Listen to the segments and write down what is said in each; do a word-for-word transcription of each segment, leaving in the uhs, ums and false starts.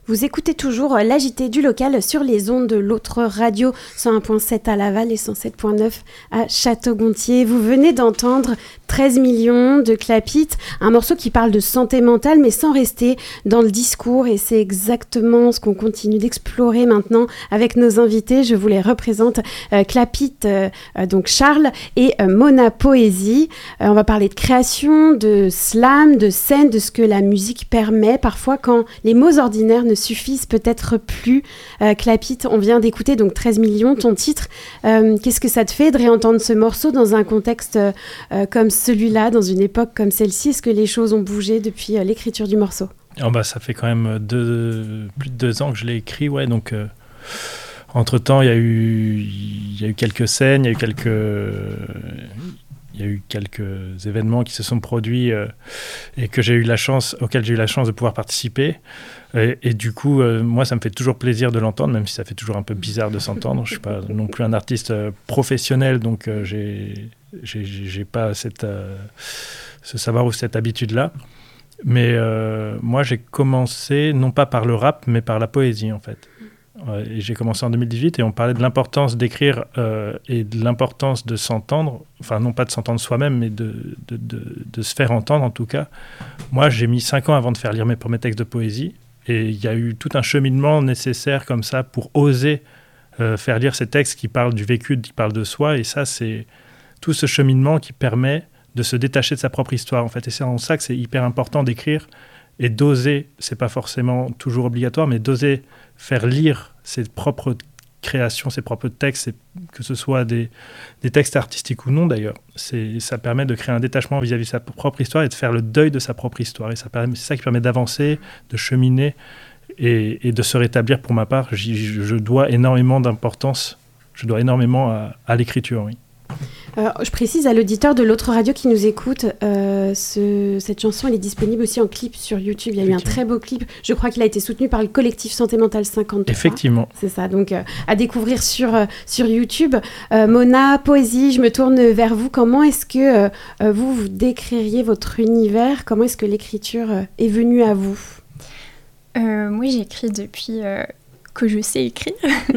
Vous écoutez toujours l'A J T du local sur les ondes de l'autre radio, cent un virgule sept à Laval et cent sept virgule neuf à Château-Gontier. Vous venez d'entendre treize millions de Clapit, un morceau qui parle de santé mentale mais sans rester dans le discours, et c'est exactement ce qu'on continue d'explorer maintenant avec nos invités. Je vous les représente, euh, Clapit, euh, donc Charles, et euh, Mona Poésie. Euh, on va parler de création, de slam, de scène, de ce que la musique permet parfois quand les mots ordinaires ne suffisent peut-être plus. Euh, Clapit, on vient d'écouter donc treize millions, ton titre. Euh, qu'est-ce que ça te fait de réentendre ce morceau dans un contexte euh, comme celui-là, dans une époque comme celle-ci? Est-ce que les choses ont bougé depuis euh, l'écriture du morceau? Oh bah, ça fait quand même deux, plus de deux ans que je l'ai écrit, ouais, donc euh, entre-temps, il y a eu, il y a eu quelques scènes, il y a eu quelques... Il y a eu quelques événements qui se sont produits euh, et que j'ai eu la chance, auxquels j'ai eu la chance de pouvoir participer. Et, et du coup, euh, moi, ça me fait toujours plaisir de l'entendre, même si ça fait toujours un peu bizarre de s'entendre. Je ne suis pas non plus un artiste euh, professionnel, donc euh, j'ai, j'ai, j'ai pas cette, euh, ce savoir ou cette habitude-là. Mais euh, moi, j'ai commencé, non pas par le rap, mais par la poésie, en fait. Et j'ai commencé en deux mille dix-huit et on parlait de l'importance d'écrire euh, et de l'importance de s'entendre, enfin non pas de s'entendre soi-même, mais de, de, de, de se faire entendre en tout cas. Moi, j'ai mis cinq ans avant de faire lire mes premiers textes de poésie, et il y a eu tout un cheminement nécessaire comme ça pour oser euh, faire lire ces textes qui parlent du vécu, qui parlent de soi, et ça, c'est tout ce cheminement qui permet de se détacher de sa propre histoire, en fait. Et c'est en ça que c'est hyper important d'écrire et d'oser, c'est pas forcément toujours obligatoire, mais d'oser faire lire ses propres créations, ses propres textes, que ce soit des, des textes artistiques ou non d'ailleurs. C'est, ça permet de créer un détachement vis-à-vis de sa propre histoire et de faire le deuil de sa propre histoire. Et ça permet, c'est ça qui permet d'avancer, de cheminer et, et de se rétablir. Pour ma part, j'y, je dois énormément d'importance, je dois énormément à, à l'écriture, oui. Euh, je précise à l'auditeur de l'autre radio qui nous écoute, euh, ce, cette chanson elle est disponible aussi en clip sur YouTube. Il y a eu un très beau clip. Je crois qu'il a été soutenu par le collectif Santé Mentale cinquante-trois. Effectivement. C'est ça, donc euh, à découvrir sur, euh, sur YouTube. Euh, Mona, Poésie, je me tourne vers vous. Comment est-ce que euh, vous, vous décririez votre univers? Comment est-ce que l'écriture euh, est venue à vous? euh, Moi, j'écris depuis... Euh... que je sais écrire.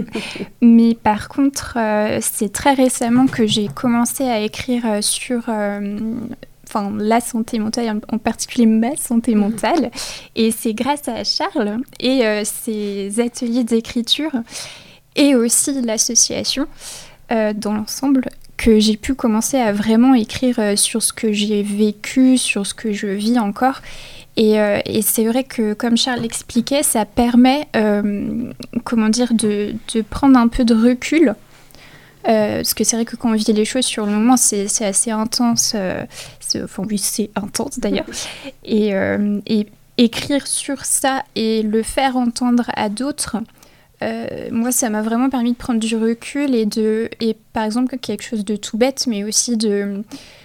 Mais par contre, euh, c'est très récemment que j'ai commencé à écrire euh, sur euh, enfin, la santé mentale, en particulier ma santé mentale. Et c'est grâce à Charles et euh, ses ateliers d'écriture et aussi l'association euh, dans l'ensemble que j'ai pu commencer à vraiment écrire euh, sur ce que j'ai vécu, sur ce que je vis encore. Et, euh, et c'est vrai que, comme Charles l'expliquait, ça permet, euh, comment dire, de, de prendre un peu de recul. Euh, parce que c'est vrai que quand on vit les choses sur le moment, c'est, c'est assez intense. Euh, c'est, enfin oui, c'est intense d'ailleurs. Et, euh, et écrire sur ça et le faire entendre à d'autres, euh, moi, ça m'a vraiment permis de prendre du recul et, de, et par exemple, quelque chose de tout bête, mais aussi de...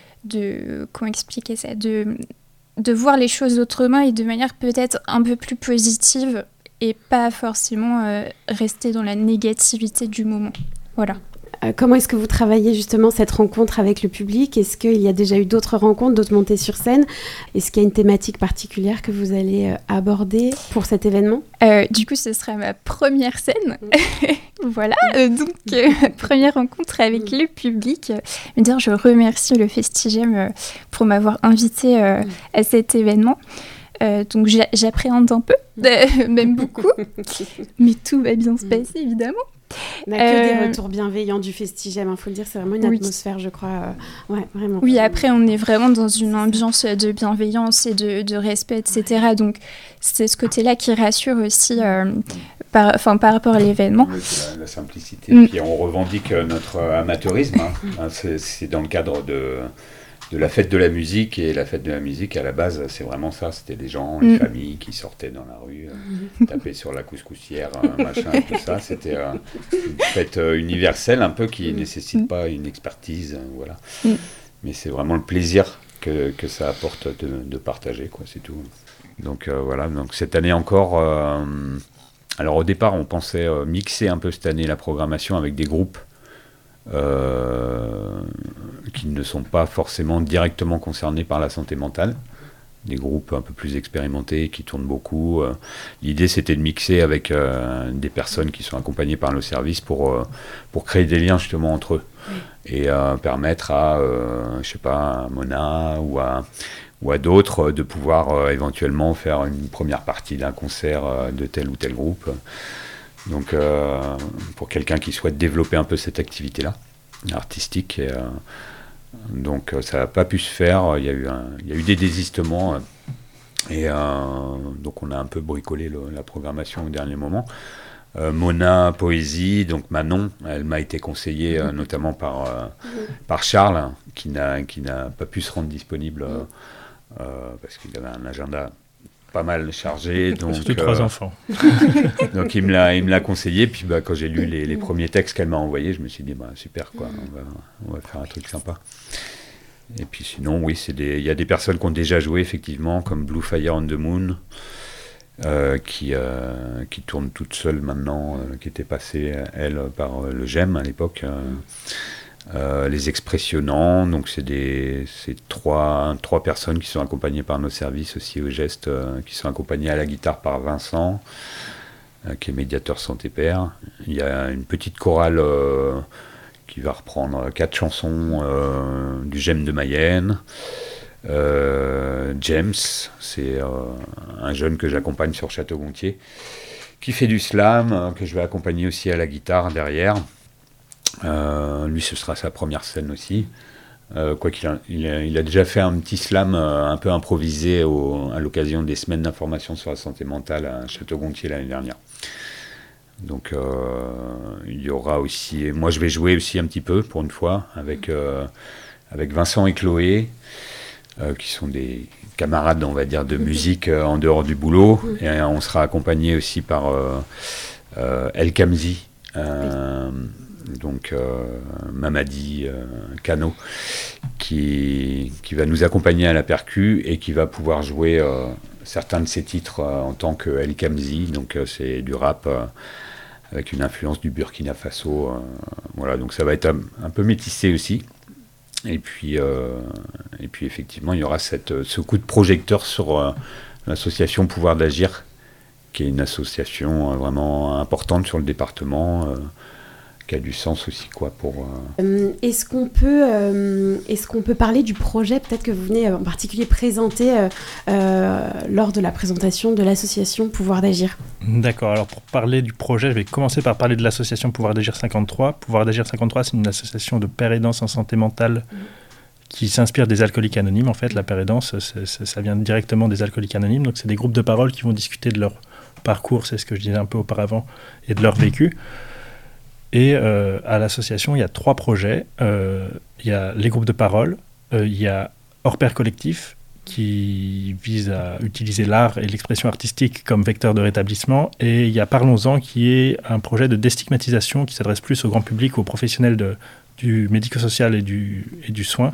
de comment expliquer ça de... de voir les choses autrement et de manière peut-être un peu plus positive et pas forcément euh, rester dans la négativité du moment. Voilà. Euh, comment est-ce que vous travaillez justement cette rencontre avec le public? Est-ce qu'il y a déjà eu d'autres rencontres, d'autres montées sur scène? Est-ce qu'il y a une thématique particulière que vous allez euh, aborder pour cet événement? euh, Du coup, ce sera ma première scène. Voilà, euh, donc euh, première rencontre avec le public. D'ailleurs, je remercie le Festigem euh, pour m'avoir invitée euh, à cet événement. Euh, donc j'a- j'appréhende un peu, euh, même beaucoup, mais tout va bien se passer évidemment. On n'a que euh... des retours bienveillants du Festigem, il hein, faut le dire, c'est vraiment une oui. atmosphère, je crois. Euh... Ouais, vraiment. Oui, après, on est vraiment dans une ambiance de bienveillance et de, de respect, et cetera. Ouais. Donc, c'est ce côté-là qui rassure aussi euh, par, par rapport à l'événement. Oui, c'est la, la simplicité. Mm. Puis on revendique notre amateurisme. Hein. c'est, c'est dans le cadre de... de la fête de la musique, et la fête de la musique à la base c'est vraiment ça, c'était des gens, les mmh. familles qui sortaient dans la rue, euh, taper sur la couscoussière, euh, machin, tout ça, c'était euh, une fête euh, universelle un peu qui ne mmh. nécessite pas une expertise, euh, voilà. Mmh. Mais c'est vraiment le plaisir que, que ça apporte de, de partager, quoi, c'est tout. Donc euh, voilà, donc cette année encore, euh, alors au départ on pensait euh, mixer un peu cette année la programmation avec des groupes Euh, qui ne sont pas forcément directement concernés par la santé mentale. des groupes un peu plus expérimentés qui tournent beaucoup. Euh, l'idée, c'était de mixer avec euh, des personnes qui sont accompagnées par nos services pour, euh, pour créer des liens justement entre eux. Oui. Et euh, permettre à, euh, je sais pas, à Mona ou à, ou à d'autres de pouvoir euh, éventuellement faire une première partie d'un concert euh, de tel ou tel groupe. Donc, euh, pour quelqu'un qui souhaite développer un peu cette activité-là, artistique. Et, euh, donc, ça n'a pas pu se faire. Il y a eu, un, il y a eu des désistements. Et euh, donc, on a un peu bricolé le, la programmation au dernier moment. Euh, Mona Poésie, donc Manon, elle m'a été conseillée euh, notamment par, euh, par Charles, qui n'a, qui n'a pas pu se rendre disponible euh, euh, parce qu'il avait un agenda pas mal chargé. Donc, surtout trois euh, enfants. Donc il me l'a, il me l'a conseillé. Puis bah, quand j'ai lu les, les premiers textes qu'elle m'a envoyés, je me suis dit bah, super, quoi, on va, on va faire un truc sympa. Et puis sinon, oui, c'est des, il y a des personnes qui ont déjà joué effectivement, comme Blue Fire on the Moon, euh, qui, euh, qui tourne toute seule maintenant, euh, qui était passée elle par euh, le G E M à l'époque. Euh, Euh, les Expressionnants, donc c'est, des, c'est trois, trois personnes qui sont accompagnées par nos services aussi au geste, euh, qui sont accompagnées à la guitare par Vincent, euh, qui est médiateur santé-père. Il y a une petite chorale euh, qui va reprendre quatre chansons euh, du G E M de Mayenne. Euh, James, c'est euh, un jeune que j'accompagne sur Château-Gontier, qui fait du slam, euh, que je vais accompagner aussi à la guitare derrière. Euh, lui, ce sera sa première scène aussi. Euh, quoi qu'il a, il a, il a déjà fait un petit slam euh, un peu improvisé au, à l'occasion des semaines d'information sur la santé mentale à Château-Gontier l'année dernière. Donc, euh, il y aura aussi... Moi, je vais jouer aussi un petit peu, pour une fois, avec, euh, avec Vincent et Chloé, euh, qui sont des camarades, on va dire, de musique euh, en dehors du boulot. Et euh, on sera accompagné aussi par euh, euh, El Kamzi, euh, donc euh, Mamadi euh, Kano, qui, qui va nous accompagner à la percu et qui va pouvoir jouer euh, certains de ses titres euh, en tant que El Kamzi, donc euh, c'est du rap euh, avec une influence du Burkina Faso, euh, voilà, donc ça va être un, un peu métissé aussi. Et puis, euh, et puis effectivement, il y aura cette, ce coup de projecteur sur euh, l'association Pouvoir d'Agir, qui est une association euh, vraiment importante sur le département, euh, qui a du sens aussi, quoi, pour... Euh... Est-ce qu'on peut, euh, est-ce qu'on peut parler du projet, peut-être que vous venez en particulier présenter euh, euh, lors de la présentation de l'association Pouvoir d'Agir ? D'accord, alors pour parler du projet, je vais commencer par parler de l'association Pouvoir d'Agir cinquante-trois. Pouvoir d'Agir cinquante-trois, c'est une association de père aidance en santé mentale mmh. qui s'inspire des alcooliques anonymes. En fait, la père aidance, c'est, c'est, ça vient directement des alcooliques anonymes, donc c'est des groupes de parole qui vont discuter de leur parcours, c'est ce que je disais un peu auparavant, et de leur vécu. Et euh, à l'association, il y a trois projets. Euh, il y a les groupes de parole, euh, il y a Hors Pair Collectif, qui vise à utiliser l'art et l'expression artistique comme vecteur de rétablissement. Et il y a Parlons-en, qui est un projet de déstigmatisation qui s'adresse plus au grand public, aux professionnels de, du médico-social et du, et du soin.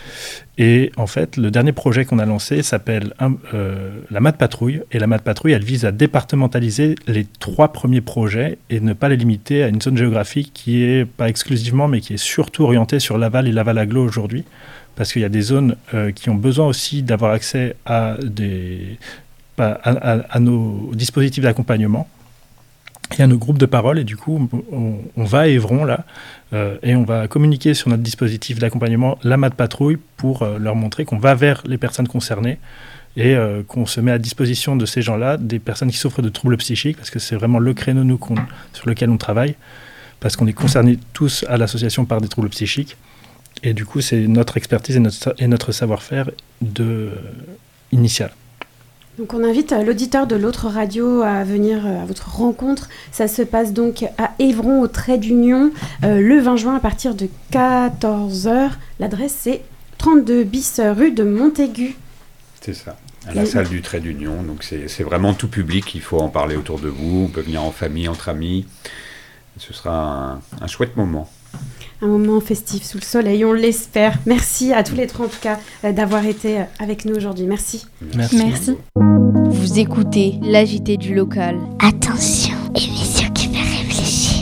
Et en fait, le dernier projet qu'on a lancé s'appelle euh, la Mat Patrouille. Et la Mat Patrouille, elle vise à départementaliser les trois premiers projets et ne pas les limiter à une zone géographique qui est, pas exclusivement, mais qui est surtout orientée sur Laval et Laval-Aglo aujourd'hui. Parce qu'il y a des zones euh, qui ont besoin aussi d'avoir accès à, des, à, à, à nos dispositifs d'accompagnement et à nos groupes de parole. Et du coup, on, on va à Évron, là, euh, et on va communiquer sur notre dispositif d'accompagnement, la Mat Patrouille, pour euh, leur montrer qu'on va vers les personnes concernées et euh, qu'on se met à disposition de ces gens-là, des personnes qui souffrent de troubles psychiques, parce que c'est vraiment le créneau nous, qu'on, sur lequel on travaille, parce qu'on est concernés tous à l'association par des troubles psychiques. Et du coup, c'est notre expertise et notre, et notre savoir-faire de, euh, initial. Donc on invite l'auditeur de l'autre radio à venir à votre rencontre. Ça se passe donc à Évron, au Trait d'Union, euh, le vingt juin à partir de quatorze heures. L'adresse, c'est trente-deux bis rue de Montaigu. C'est ça, à la Et... salle du Trait d'Union. Donc c'est, c'est vraiment tout public, il faut en parler autour de vous. On peut venir en famille, entre amis. Ce sera un, un chouette moment. Un moment festif sous le soleil, on l'espère. Merci à tous les trois, en tout cas, d'avoir été avec nous aujourd'hui. Merci. Merci. Merci. Vous écoutez l'A J T du local. Attention, émission qui fait réfléchir.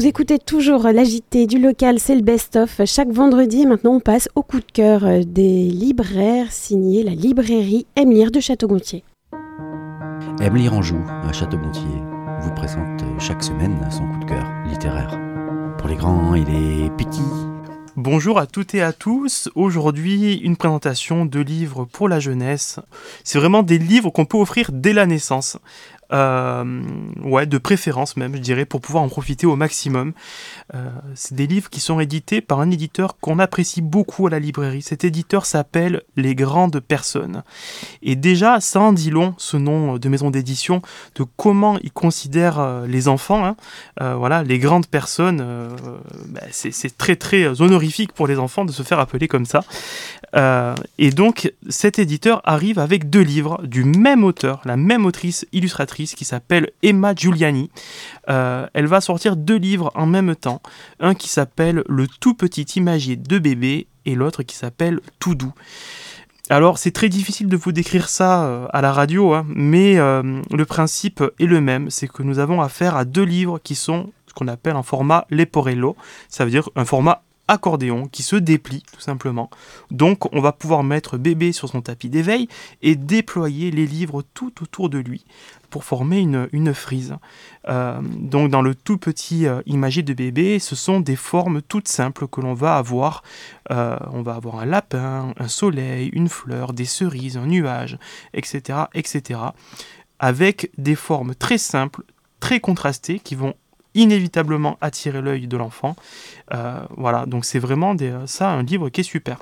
Vous écoutez toujours l'A J T du local, c'est le best-of chaque vendredi. Et maintenant, on passe au coup de cœur des libraires, signé la librairie Aime Lire de Château-Gontier. Aime Lire Anjou, à Château-Gontier, vous présente chaque semaine son coup de cœur littéraire. Pour les grands et les petits. Bonjour à toutes et à tous. Aujourd'hui, une présentation de livres pour la jeunesse. C'est vraiment des livres qu'on peut offrir dès la naissance. Euh, ouais, de préférence même, je dirais, pour pouvoir en profiter au maximum. Euh, c'est des livres qui sont édités par un éditeur qu'on apprécie beaucoup à la librairie. Cet éditeur s'appelle Les Grandes Personnes. Et déjà, ça en dit long, ce nom de maison d'édition, de comment ils considèrent euh, les enfants. Hein. Euh, voilà, les grandes personnes, euh, bah, c'est, c'est très très honorifique pour les enfants de se faire appeler comme ça. Euh, et donc, cet éditeur arrive avec deux livres du même auteur, la même autrice illustratrice, qui s'appelle Emma Giuliani. Euh, elle va sortir deux livres en même temps, un qui s'appelle Le tout petit imagier de bébé et l'autre qui s'appelle Tout doux. Alors c'est très difficile de vous décrire ça euh, à la radio, hein, mais euh, le principe est le même, c'est que nous avons affaire à deux livres qui sont ce qu'on appelle un format Leporello, ça veut dire un format accordéon qui se déplie tout simplement. Donc on va pouvoir mettre bébé sur son tapis d'éveil et déployer les livres tout autour de lui pour former une, une frise. Euh, donc dans le tout petit euh, imagier de bébé, ce sont des formes toutes simples que l'on va avoir. Euh, on va avoir un lapin, un soleil, une fleur, des cerises, un nuage, et cetera, et cetera. Avec des formes très simples, très contrastées, qui vont inévitablement attirer l'œil de l'enfant. Euh, voilà, donc c'est vraiment des, ça un livre qui est super.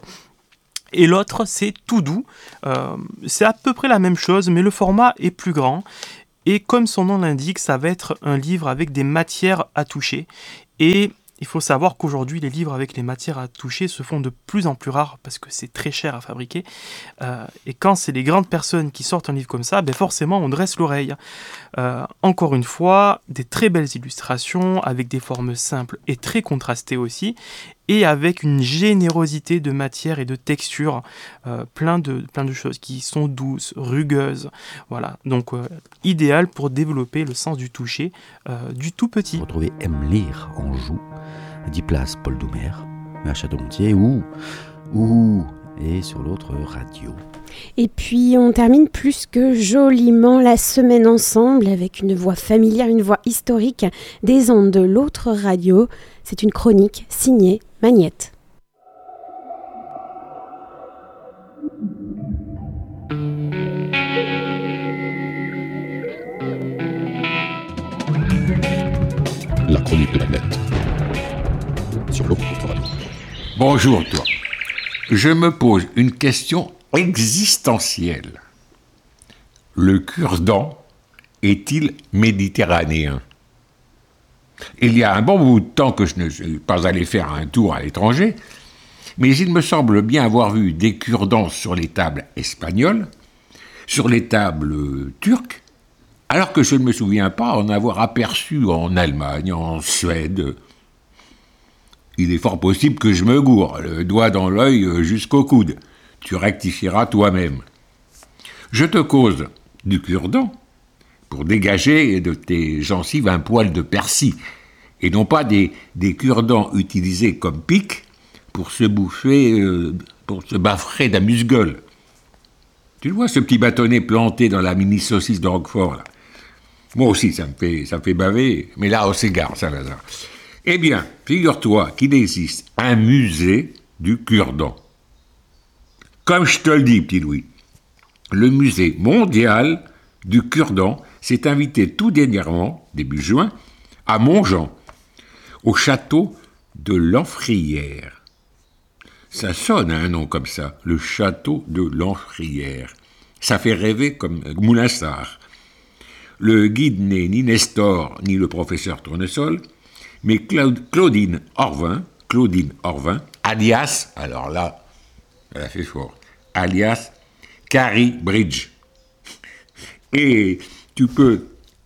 Et l'autre, c'est Tout doux. Euh, c'est à peu près la même chose, mais le format est plus grand. Et comme son nom l'indique, ça va être un livre avec des matières à toucher. Et il faut savoir qu'aujourd'hui, les livres avec les matières à toucher se font de plus en plus rares parce que c'est très cher à fabriquer. Euh, et quand c'est les grandes personnes qui sortent un livre comme ça, ben forcément, on dresse l'oreille. Euh, encore une fois, des très belles illustrations avec des formes simples et très contrastées aussi, et avec une générosité de matière et de texture, euh, plein de, plein de choses qui sont douces, rugueuses. Voilà, donc euh, idéal pour développer le sens du toucher euh, du tout petit. Retrouvez Aime Lire Anjou, dix places Paul Doumer, à Château-Gontier, ou, ou, et sur l'autre radio. Et puis on termine plus que joliment la semaine ensemble avec une voix familière, une voix historique des ondes de l'autre radio. C'est une chronique signée Magnette. La chronique de Magnette. Sur l'autre radio. Bonjour toi. Je me pose une question existentielle. Le cure-dent est-il méditerranéen ? Il y a un bon bout de temps que je ne suis pas allé faire un tour à l'étranger, mais il me semble bien avoir vu des cure-dents sur les tables espagnoles, sur les tables turques, alors que je ne me souviens pas en avoir aperçu en Allemagne, en Suède. Il est fort possible que je me gourre, le doigt dans l'œil jusqu'au coude. Tu rectifieras toi-même. Je te cause du cure-dent pour dégager de tes gencives un poil de persil, et non pas des, des cure-dents utilisés comme pic pour se bouffer, euh, pour se baffrer d'amuse-gueule. Tu vois ce petit bâtonnet planté dans la mini-saucisse de Roquefort, là ? Moi aussi, ça me fait, ça me fait baver, mais là, au cigare, ça va. Eh bien, figure-toi qu'il existe un musée du cure-dent. Comme je te le dis, petit Louis, le musée mondial du cure-dent s'est invité tout dernièrement, début juin, à Montjean, au château de l'Enfrière. Ça sonne un nom comme ça, le château de l'Enfrière. Ça fait rêver comme Moulinsart. Le guide n'est ni Nestor ni le professeur Tournesol, mais Claude, Claudine Orvin, Claudine Orvin, alias, alors là, elle a fait fort, alias Carrie Bridge. Et tu peux,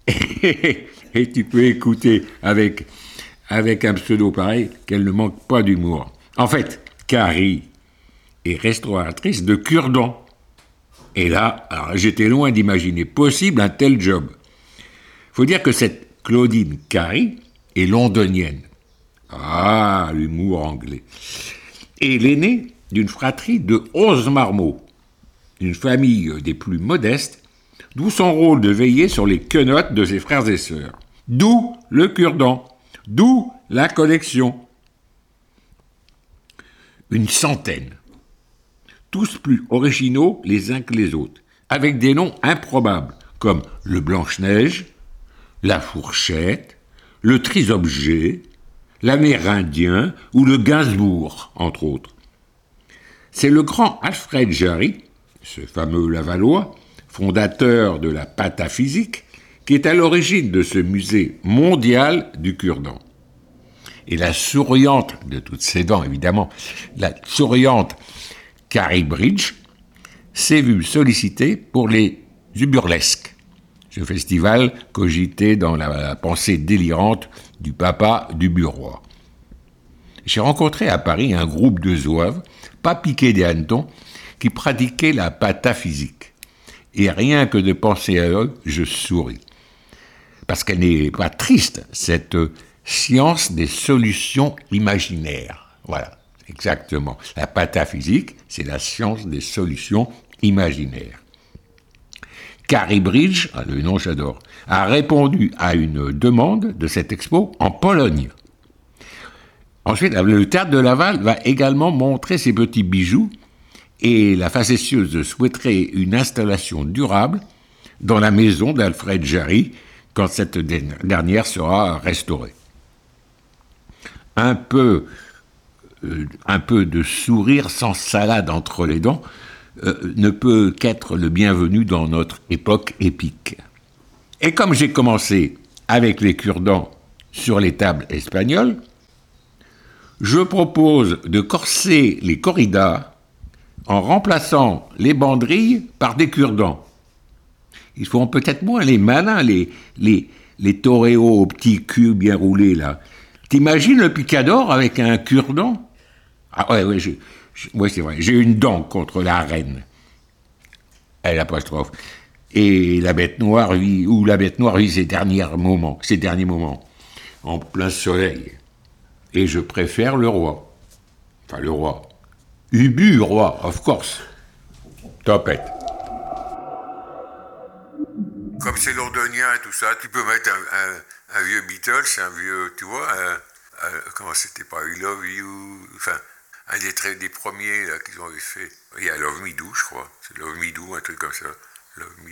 et tu peux écouter avec, avec un pseudo pareil qu'elle ne manque pas d'humour. En fait, Carrie est restauratrice de cure-dent. Et là, alors, j'étais loin d'imaginer possible un tel job. Faut dire que cette Claudine Carrie et londonienne. Ah, l'humour anglais. Et l'aîné d'une fratrie de onze marmots, une famille des plus modestes, d'où son rôle de veiller sur les quenottes de ses frères et sœurs. D'où le cure-dent, d'où la collection. Une centaine, tous plus originaux les uns que les autres, avec des noms improbables, comme le Blanche-Neige, la Fourchette, le Trisobjet, l'Amérindien ou le Gainsbourg, entre autres. C'est le grand Alfred Jarry, ce fameux Lavallois, fondateur de la pataphysique, qui est à l'origine de ce musée mondial du cure-dent. Et la souriante, de toutes ses dents évidemment, la souriante Carrie Bridge s'est vue sollicitée pour les Uburlesques, ce festival cogité dans la, la pensée délirante du papa du Burrois. J'ai rencontré à Paris un groupe de zouaves, pas piqués des hannetons, qui pratiquaient la pataphysique. Et rien que de penser à eux, je souris. Parce qu'elle n'est pas triste, cette science des solutions imaginaires. Voilà, exactement. La pataphysique, c'est la science des solutions imaginaires. Carrie Bridge, le nom j'adore, a répondu à une demande de cette expo en Pologne. Ensuite, le théâtre de Laval va également montrer ses petits bijoux et la facétieuse souhaiterait une installation durable dans la maison d'Alfred Jarry quand cette dernière sera restaurée. Un peu, euh, un peu de sourire sans salade entre les dents euh, ne peut qu'être le bienvenu dans notre époque épique. Et comme j'ai commencé avec les cure-dents sur les tables espagnoles, je propose de corser les corridas en remplaçant les banderilles par des cure-dents. Ils font peut-être moins les malins, les, les, les toréos au petit cul bien roulé, là. T'imagines le picador avec un cure-dent? Ah ouais, ouais, je, je, ouais, c'est vrai. J'ai une dent contre la reine. Elle apostrophe. Et la bête noire vit, ou la bête noire vit ses derniers moments, ses derniers moments, en plein soleil. Et je préfère le roi. Enfin, le roi. Ubu, roi, of course. Topette. Comme c'est londonien et tout ça, tu peux mettre un, un, un vieux Beatles, un vieux, tu vois, un, un, comment c'était pas, I Love You, enfin, un des, très, des premiers là, qu'ils ont fait. Il y a Love Me Do, je crois. C'est Love Me Do, un truc comme ça. Love Me